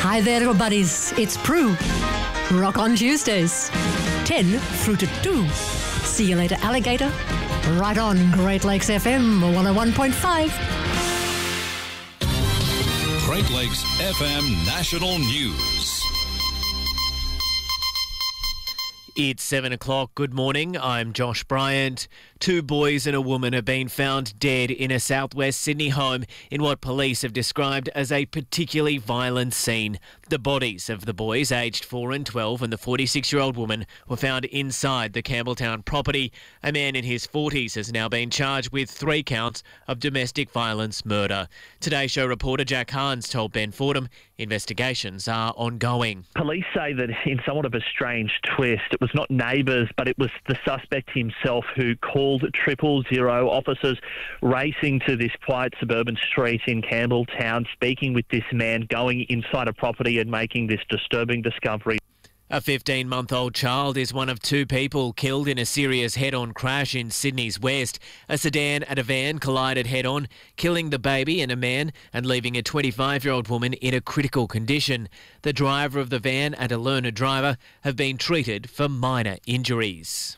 Hi there, little buddies. It's Prue. Rock on Tuesdays. 10 through to 2. See you later, alligator. Right on Great Lakes FM 101.5. Great Lakes FM National News. It's 7 o'clock. Good morning. I'm Josh Bryant. 2 boys and a woman have been found dead in a southwest Sydney home in what police have described as a particularly violent scene. The bodies of the boys, aged 4 and 12, and the 46-year-old woman were found inside the Campbelltown property. A man in his 40s has now been charged with 3 counts of domestic violence murder. Today Show reporter Jack Harns told Ben Fordham investigations are ongoing. Police say that in somewhat of a strange twist, it was not neighbours, but it was the suspect himself who called 000 officers racing to this quiet suburban street in Campbelltown, speaking with this man, going inside a property and making this disturbing discovery. A 15-month-old child is one of 2 people killed in a serious head-on crash in Sydney's west. A sedan and a van collided head-on, killing the baby and a man and leaving a 25-year-old woman in a critical condition. The driver of the van and a learner driver have been treated for minor injuries.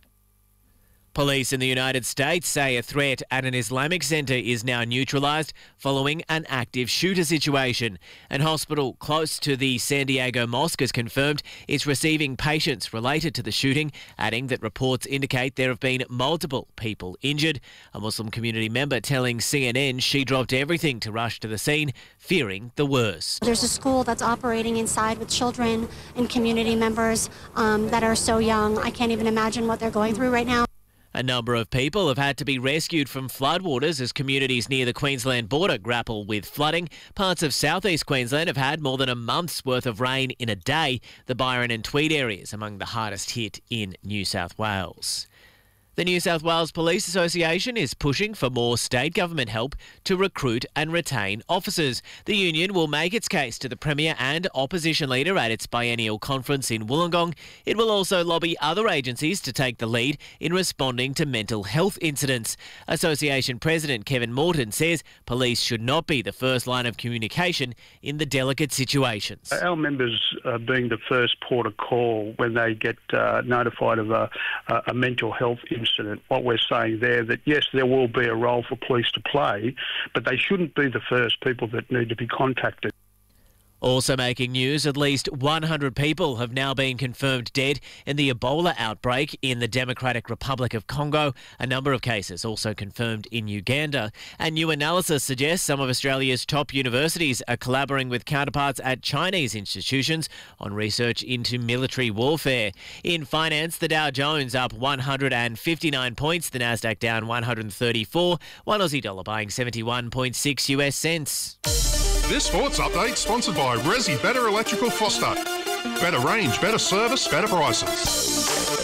Police in the United States say a threat at an Islamic centre is now neutralised following an active shooter situation. An hospital close to the San Diego Mosque has confirmed it's receiving patients related to the shooting, adding that reports indicate there have been multiple people injured. A Muslim community member telling CNN she dropped everything to rush to the scene, fearing the worst. There's a school that's operating inside with children and community members that are so young. I can't even imagine what they're going through right now. A number of people have had to be rescued from floodwaters as communities near the Queensland border grapple with flooding. Parts of southeast Queensland have had more than a month's worth of rain in a day. The Byron and Tweed areas among the hardest hit in New South Wales. The New South Wales Police Association is pushing for more state government help to recruit and retain officers. The union will make its case to the Premier and opposition leader at its biennial conference in Wollongong. It will also lobby other agencies to take the lead in responding to mental health incidents. Association President Kevin Morton says police should not be the first line of communication in the delicate situations. Our members being the first port of call when they get notified of a mental health incident. What we're saying there, that yes, there will be a role for police to play, but they shouldn't be the first people that need to be contacted. Also making news, at least 100 people have now been confirmed dead in the Ebola outbreak in the Democratic Republic of Congo. A number of cases also confirmed in Uganda. And new analysis suggests some of Australia's top universities are collaborating with counterparts at Chinese institutions on research into military warfare. In finance, the Dow Jones up 159 points, the Nasdaq down 134, one Aussie dollar buying 71.6 US cents. This sports update sponsored by Resi Better Electrical Foster. Better range, better service, better prices.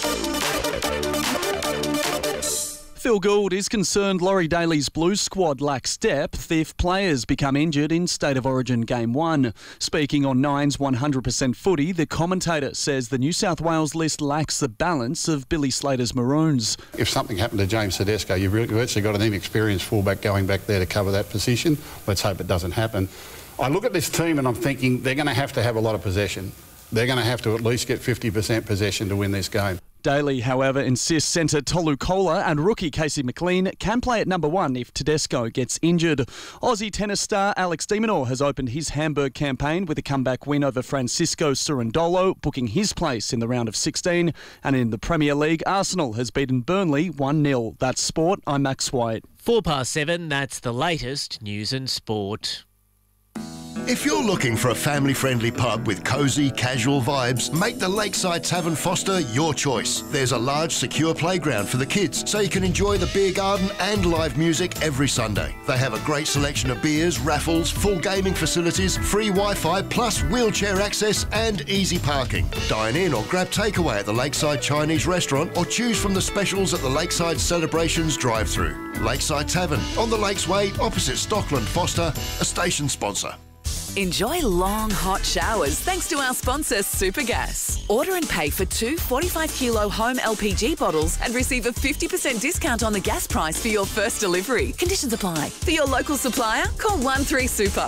Phil Gould is concerned Laurie Daly's Blues squad lacks depth if players become injured in State of Origin Game 1. Speaking on Nine's 100% footy, the commentator says the New South Wales list lacks the balance of Billy Slater's Maroons. If something happened to James Tedesco, you've actually got an inexperienced fullback going back there to cover that position. Let's hope it doesn't happen. I look at this team and I'm thinking they're going to have a lot of possession. They're going to have to at least get 50% possession to win this game. Daly, however, insists centre Tolu Kola and rookie Casey McLean can play at number 1 if Tedesco gets injured. Aussie tennis star Alex de Minaur has opened his Hamburg campaign with a comeback win over Francisco Cerundolo, booking his place in the round of 16. And in the Premier League, Arsenal has beaten Burnley 1-0. That's sport. I'm Max White. 7:04, that's the latest news and sport. If you're looking for a family-friendly pub with cosy, casual vibes, make the Lakeside Tavern Foster your choice. There's a large, secure playground for the kids, so you can enjoy the beer garden and live music every Sunday. They have a great selection of beers, raffles, full gaming facilities, free Wi-Fi, plus wheelchair access and easy parking. Dine in or grab takeaway at the Lakeside Chinese restaurant or choose from the specials at the Lakeside Celebrations drive-thru. Lakeside Tavern, on the Lakes Way, opposite Stockland Foster, a station sponsor. Enjoy long, hot showers thanks to our sponsor, Supergas. Order and pay for 2 45-kilo home LPG bottles and receive a 50% discount on the gas price for your first delivery. Conditions apply. For your local supplier, call 13-SUPER.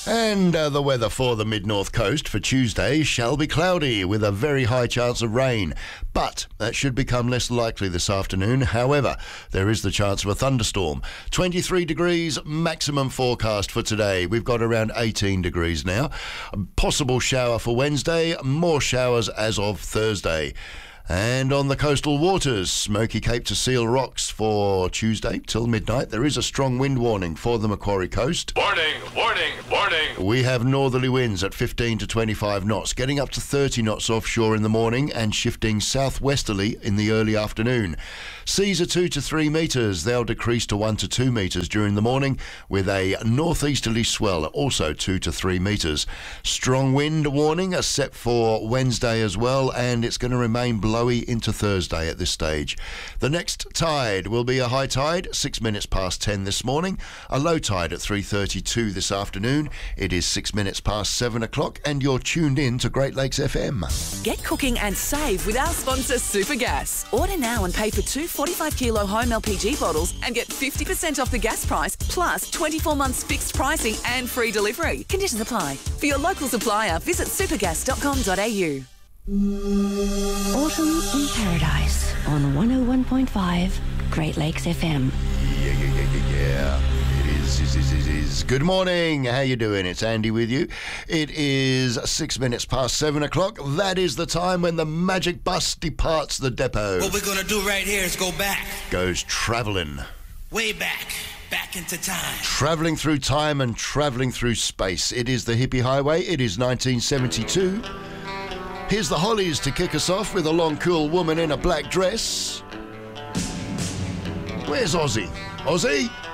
And the weather for the mid-north coast for Tuesday shall be cloudy with a very high chance of rain. But that should become less likely this afternoon. However, there is the chance of a thunderstorm. 23 degrees maximum forecast for today. We've got around 18 degrees now. A possible shower for Wednesday, more showers as of Thursday. And on the coastal waters, Smoky Cape to Seal Rocks for Tuesday till midnight. There is a strong wind warning for the Macquarie coast. Warning, warning, warning. We have northerly winds at 15 to 25 knots, getting up to 30 knots offshore in the morning and shifting southwesterly in the early afternoon. Seas are 2 to 3 metres. They'll decrease to 1 to 2 metres during the morning with a northeasterly swell, also 2 to 3 metres. Strong wind warning is set for Wednesday as well, and it's going to remain blowy into Thursday at this stage. The next tide will be a high tide, 6 minutes past 10 this morning, a low tide at 3:32 this afternoon. It is 6 minutes past 7 o'clock, and you're tuned in to Great Lakes FM. Get cooking and save with our sponsor Supergas. Order now and pay for 2 45-kilo home LPG bottles and get 50% off the gas price, plus 24 months fixed pricing and free delivery. Conditions apply. For your local supplier, visit supergas.com.au. Autumn in Paradise on 101.5 Great Lakes FM. Yeah. It is. Good morning. How you doing? It's Andy with you. It is 6 minutes past 7 o'clock. That is the time when the magic bus departs the depot. What we're going to do right here is go back. Goes travelling. Way back. Back into time. Travelling through time and travelling through space. It is the Hippie Highway. It is 1972. Here's the Hollies to kick us off with a long, cool woman in a black dress. Where's Ozzy? Ozzy?